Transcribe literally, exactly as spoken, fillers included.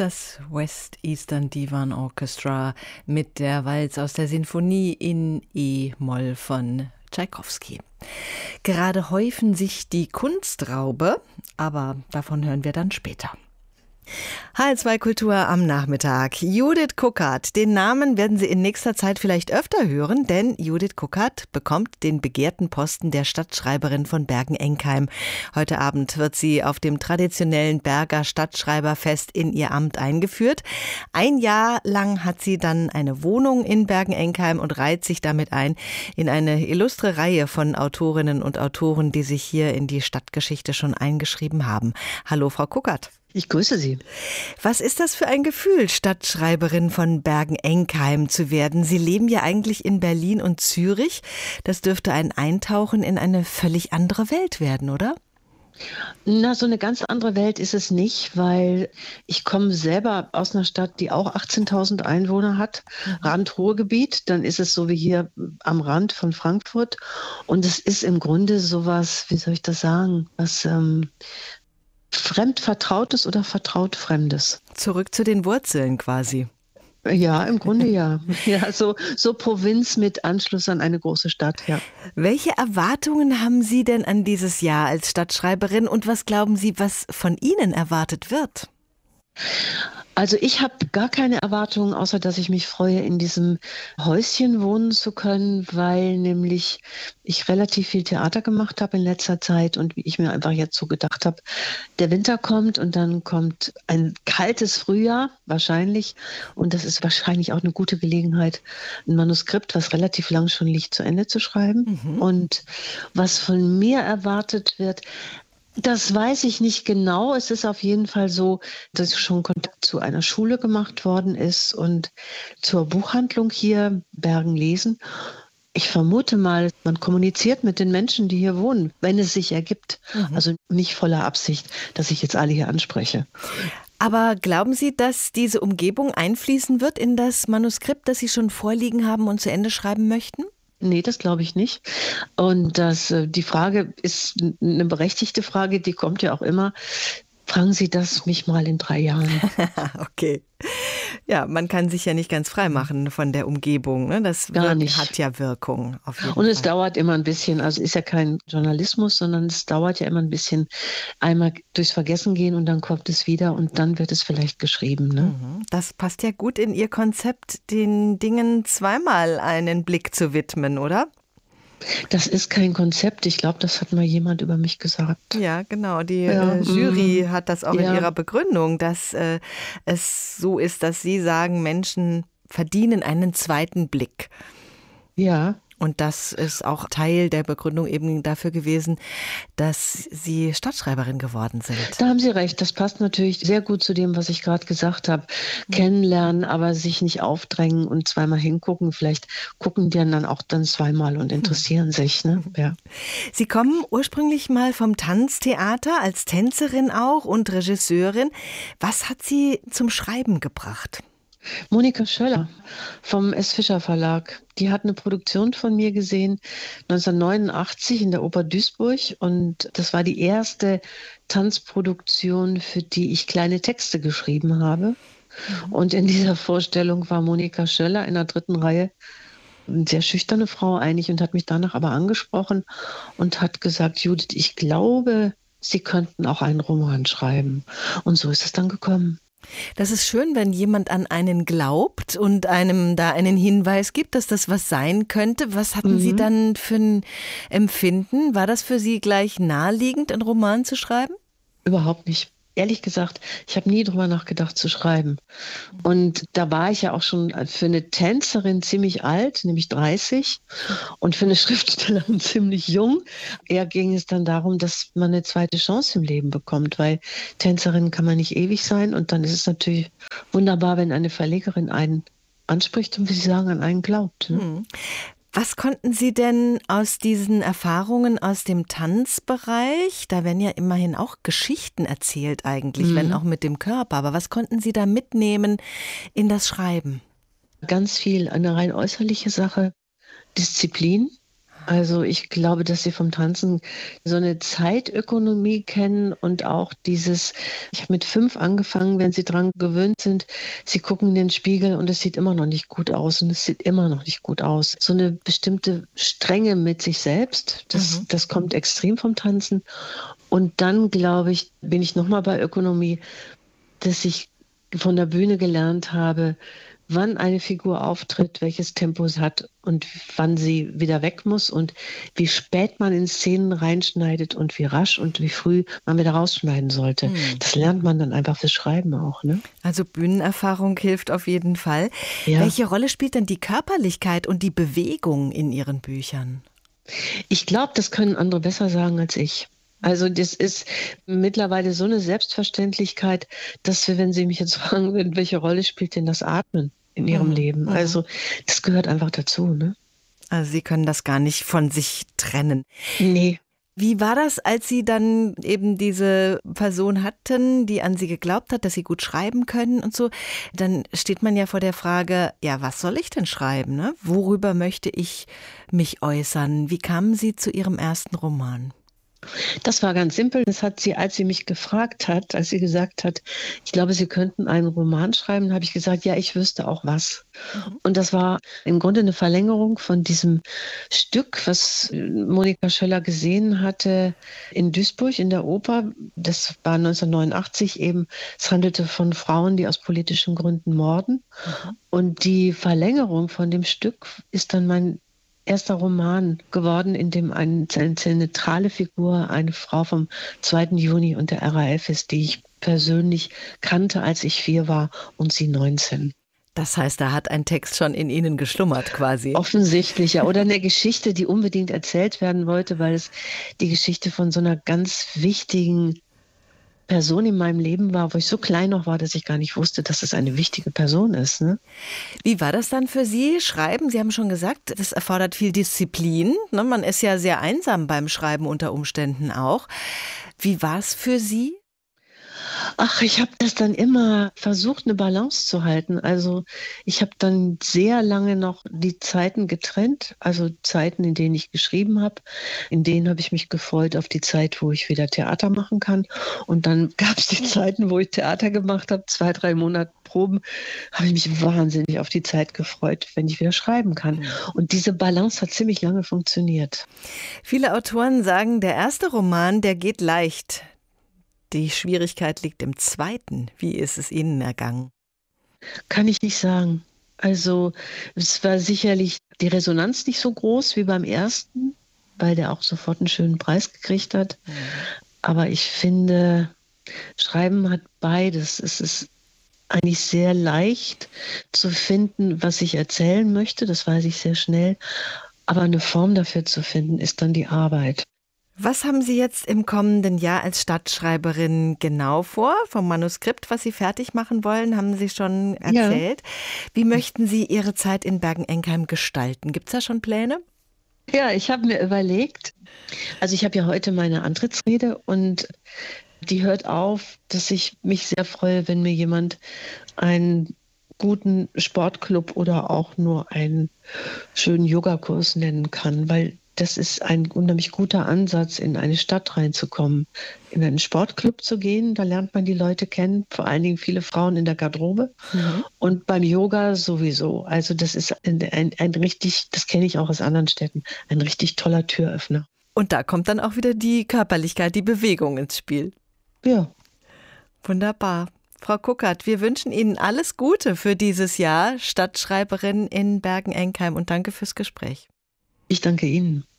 Das West Eastern Divan Orchestra mit der Walz aus der Sinfonie in E-Moll von Tschaikowski. Gerade häufen sich die Kunstraube, aber davon hören wir dann später. H L zwei Kultur am Nachmittag. Judith Kuckert. Den Namen werden Sie in nächster Zeit vielleicht öfter hören, denn Judith Kuckert bekommt den begehrten Posten der Stadtschreiberin von Bergen-Enkheim. Heute Abend wird sie auf dem traditionellen Berger Stadtschreiberfest in ihr Amt eingeführt. Ein Jahr lang hat sie dann eine Wohnung in Bergen-Enkheim und reiht sich damit ein in eine illustre Reihe von Autorinnen und Autoren, die sich hier in die Stadtgeschichte schon eingeschrieben haben. Hallo, Frau Kuckert. Ich grüße Sie. Was ist das für ein Gefühl, Stadtschreiberin von Bergen-Enkheim zu werden? Sie leben ja eigentlich in Berlin und Zürich. Das dürfte ein Eintauchen in eine völlig andere Welt werden, oder? Na, so eine ganz andere Welt ist es nicht, weil ich komme selber aus einer Stadt, die auch achtzehntausend Einwohner hat, mhm. Rand-Ruhr-Gebiet. Dann ist es so wie hier am Rand von Frankfurt. Und es ist im Grunde sowas, wie soll ich das sagen, was ähm, Fremdvertrautes oder Vertraut-Fremdes. Zurück zu den Wurzeln quasi. Ja, im Grunde ja. Ja, so, so Provinz mit Anschluss an eine große Stadt, ja. Welche Erwartungen haben Sie denn an dieses Jahr als Stadtschreiberin und was glauben Sie, was von Ihnen erwartet wird? Also ich habe gar keine Erwartungen, außer dass ich mich freue, in diesem Häuschen wohnen zu können, weil nämlich ich relativ viel Theater gemacht habe in letzter Zeit und wie ich mir einfach jetzt so gedacht habe, der Winter kommt und dann kommt ein kaltes Frühjahr wahrscheinlich und das ist wahrscheinlich auch eine gute Gelegenheit, ein Manuskript, was relativ lang schon liegt, zu Ende zu schreiben. Mhm. Und was von mir erwartet wird, das weiß ich nicht genau. Es ist auf jeden Fall so, dass schon Kontakt zu einer Schule gemacht worden ist und zur Buchhandlung hier, Bergen lesen. Ich vermute mal, man kommuniziert mit den Menschen, die hier wohnen, wenn es sich ergibt. Mhm. Also nicht voller Absicht, dass ich jetzt alle hier anspreche. Aber glauben Sie, dass diese Umgebung einfließen wird in das Manuskript, das Sie schon vorliegen haben und zu Ende schreiben möchten? Nee, das glaube ich nicht. Und das, die Frage ist eine berechtigte Frage, die kommt ja auch immer. Fragen Sie das mich mal in drei Jahren. Okay. Ja, man kann sich ja nicht ganz frei machen von der Umgebung. Ne? Das Gar nicht. Hat ja Wirkung. Auf jeden Und Fall. Es dauert immer ein bisschen. Also es ist ja kein Journalismus, sondern es dauert ja immer ein bisschen. Einmal durchs Vergessen gehen und dann kommt es wieder und dann wird es vielleicht geschrieben. Ne? Das passt ja gut in Ihr Konzept, den Dingen zweimal einen Blick zu widmen, oder? Das ist kein Konzept. Ich glaube, das hat mal jemand über mich gesagt. Ja, genau. Die ja, äh, Jury mm, hat das auch ja. in ihrer Begründung, dass äh, es so ist, dass Sie sagen, Menschen verdienen einen zweiten Blick. Ja. Und das ist auch Teil der Begründung eben dafür gewesen, dass Sie Stadtschreiberin geworden sind. Da haben Sie recht. Das passt natürlich sehr gut zu dem, was ich gerade gesagt habe. Kennenlernen, aber sich nicht aufdrängen und zweimal hingucken. Vielleicht gucken die dann auch dann zweimal und interessieren sich. Ne? Ja. Sie kommen ursprünglich mal vom Tanztheater, als Tänzerin auch und Regisseurin. Was hat Sie zum Schreiben gebracht? Monika Schöller vom S. Fischer Verlag. Die hat eine Produktion von mir gesehen, neunzehnhundertneunundachtzig in der Oper Duisburg. Und das war die erste Tanzproduktion, für die ich kleine Texte geschrieben habe. Mhm. Und in dieser Vorstellung war Monika Schöller in der dritten Reihe, eine sehr schüchterne Frau eigentlich, und hat mich danach aber angesprochen und hat gesagt, Judith, ich glaube, Sie könnten auch einen Roman schreiben. Und so ist es dann gekommen. Das ist schön, wenn jemand an einen glaubt und einem da einen Hinweis gibt, dass das was sein könnte. Was hatten mhm. Sie dann für ein Empfinden? War das für Sie gleich naheliegend, einen Roman zu schreiben? Überhaupt nicht. Ehrlich gesagt, ich habe nie drüber nachgedacht zu schreiben. Und da war ich ja auch schon für eine Tänzerin ziemlich alt, nämlich dreißig, und für eine Schriftstellerin ziemlich jung. Eher ging es dann darum, dass man eine zweite Chance im Leben bekommt, weil Tänzerin kann man nicht ewig sein. Und dann ist es natürlich wunderbar, wenn eine Verlegerin einen anspricht und, wie Sie sagen, an einen glaubt. Ne? Hm. Was konnten Sie denn aus diesen Erfahrungen aus dem Tanzbereich, da werden ja immerhin auch Geschichten erzählt eigentlich, mhm. wenn auch mit dem Körper, aber was konnten Sie da mitnehmen in das Schreiben? Ganz viel, eine rein äußerliche Sache, Disziplin, Also ich glaube, dass Sie vom Tanzen so eine Zeitökonomie kennen und auch dieses, ich habe mit fünf angefangen, wenn Sie dran gewöhnt sind, Sie gucken in den Spiegel und es sieht immer noch nicht gut aus und es sieht immer noch nicht gut aus. So eine bestimmte Strenge mit sich selbst, das, Mhm. das kommt extrem vom Tanzen. Und dann, glaube ich, bin ich nochmal bei Ökonomie, dass ich von der Bühne gelernt habe, wann eine Figur auftritt, welches Tempo es hat und wann sie wieder weg muss und wie spät man in Szenen reinschneidet und wie rasch und wie früh man wieder rausschneiden sollte. Hm. Das lernt man dann einfach fürs Schreiben auch, ne? Also Bühnenerfahrung hilft auf jeden Fall. Ja. Welche Rolle spielt denn die Körperlichkeit und die Bewegung in Ihren Büchern? Ich glaube, das können andere besser sagen als ich. Also das ist mittlerweile so eine Selbstverständlichkeit, dass wir, wenn Sie mich jetzt fragen würden, welche Rolle spielt denn das Atmen in Ihrem Mhm. Leben? Mhm. Also das gehört einfach dazu, ne? Also Sie können das gar nicht von sich trennen. Nee. Wie war das, als Sie dann eben diese Person hatten, die an Sie geglaubt hat, dass Sie gut schreiben können und so? Dann steht man ja vor der Frage, ja, was soll ich denn schreiben? Ne? Worüber möchte ich mich äußern? Wie kamen Sie zu Ihrem ersten Roman? Das war ganz simpel. Das hat sie, als sie mich gefragt hat, als sie gesagt hat, ich glaube, Sie könnten einen Roman schreiben, habe ich gesagt, ja, ich wüsste auch was. Mhm. Und das war im Grunde eine Verlängerung von diesem Stück, was Monika Schöller gesehen hatte in Duisburg in der Oper. Das war neunzehnhundertneunundachtzig eben. Es handelte von Frauen, die aus politischen Gründen morden. Mhm. Und die Verlängerung von dem Stück ist dann mein erster Roman geworden, in dem eine zentrale Figur eine Frau vom zweiten Juni und der R A F ist, die ich persönlich kannte, als ich vier war und sie neunzehn. Das heißt, da hat ein Text schon in Ihnen geschlummert quasi. Offensichtlich, ja. Oder eine Geschichte, die unbedingt erzählt werden wollte, weil es die Geschichte von so einer ganz wichtigen Person in meinem Leben war, wo ich so klein noch war, dass ich gar nicht wusste, dass es eine wichtige Person ist. Ne? Wie war das dann für Sie, Schreiben? Sie haben schon gesagt, das erfordert viel Disziplin. Ne? Man ist ja sehr einsam beim Schreiben unter Umständen auch. Wie war es für Sie? Ach, ich habe das dann immer versucht, eine Balance zu halten. Also ich habe dann sehr lange noch die Zeiten getrennt, also Zeiten, in denen ich geschrieben habe. In denen habe ich mich gefreut auf die Zeit, wo ich wieder Theater machen kann. Und dann gab es die Zeiten, wo ich Theater gemacht habe, zwei, drei Monate Proben, habe ich mich wahnsinnig auf die Zeit gefreut, wenn ich wieder schreiben kann. Und diese Balance hat ziemlich lange funktioniert. Viele Autoren sagen, der erste Roman, der geht leicht. Die Schwierigkeit liegt im zweiten. Wie ist es Ihnen ergangen? Kann ich nicht sagen. Also es war sicherlich die Resonanz nicht so groß wie beim ersten, weil der auch sofort einen schönen Preis gekriegt hat. Mhm. Aber ich finde, Schreiben hat beides. Es ist eigentlich sehr leicht zu finden, was ich erzählen möchte. Das weiß ich sehr schnell. Aber eine Form dafür zu finden, ist dann die Arbeit. Was haben Sie jetzt im kommenden Jahr als Stadtschreiberin genau vor? Vom Manuskript, was Sie fertig machen wollen, haben Sie schon erzählt. Ja. Wie möchten Sie Ihre Zeit in Bergen-Enkheim gestalten? Gibt es da schon Pläne? Ja, ich habe mir überlegt, also ich habe ja heute meine Antrittsrede und die hört auf, dass ich mich sehr freue, wenn mir jemand einen guten Sportclub oder auch nur einen schönen Yogakurs nennen kann, weil das ist ein unheimlich guter Ansatz, in eine Stadt reinzukommen, in einen Sportclub zu gehen. Da lernt man die Leute kennen, vor allen Dingen viele Frauen in der Garderobe. Mhm. Und beim Yoga sowieso. Also das ist ein, ein, ein richtig, das kenne ich auch aus anderen Städten, ein richtig toller Türöffner. Und da kommt dann auch wieder die Körperlichkeit, die Bewegung ins Spiel. Ja. Wunderbar. Frau Kuckert, wir wünschen Ihnen alles Gute für dieses Jahr, Stadtschreiberin in Bergen-Enkheim, und danke fürs Gespräch. Ich danke Ihnen.